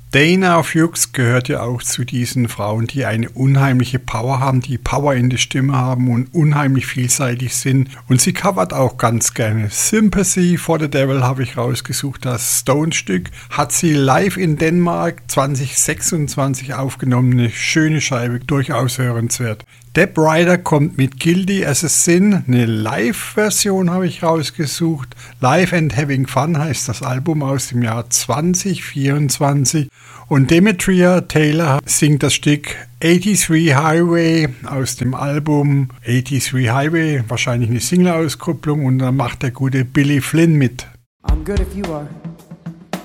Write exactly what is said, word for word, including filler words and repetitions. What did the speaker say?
Dana Fuchs gehört ja auch zu diesen Frauen, die eine unheimliche Power haben, die Power in der Stimme haben und unheimlich vielseitig sind. Und sie covert auch ganz gerne. Sympathy for the Devil habe ich rausgesucht, das Stone-Stück. Hat sie live in Dänemark zwanzig sechsundzwanzig aufgenommen. Eine schöne Scheibe, durchaus hörenswert. Deb Ryder kommt mit Guilty as a Sin, eine Live-Version habe ich rausgesucht. Live and Having Fun heißt das Album aus dem Jahr zwanzig vierundzwanzig. Und Demetria Taylor singt das Stück dreiundachtzig Highway aus dem Album dreiundachtzig Highway, wahrscheinlich eine Single-Auskopplung, und dann macht der gute Billy Flynn mit. I'm good if you are.